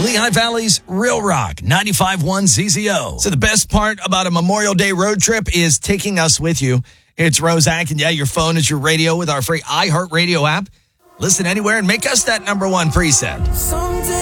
Lehigh Valley's Real Rock, 95.1 CZO. So the best part about a Memorial Day road trip is taking us with you. It's Roszak, and yeah, your phone is your radio with our free iHeartRadio app. Listen anywhere and make us that number one preset.